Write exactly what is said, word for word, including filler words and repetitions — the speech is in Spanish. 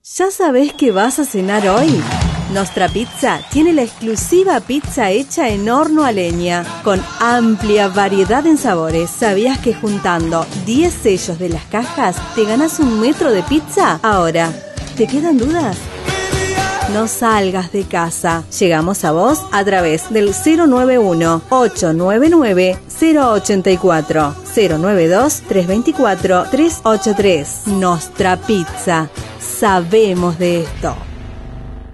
¿Ya sabés qué vas a cenar hoy? Nostra Pizza tiene la exclusiva pizza hecha en horno a leña, con amplia variedad en sabores. ¿Sabías que juntando diez sellos de las cajas te ganás un metro de pizza? Ahora, ¿te quedan dudas? No salgas de casa. Llegamos a vos a través del cero nueve uno, ocho nueve nueve, cero ocho cuatro, cero nueve dos, tres dos cuatro, tres ocho tres. Nostra Pizza. Sabemos de esto.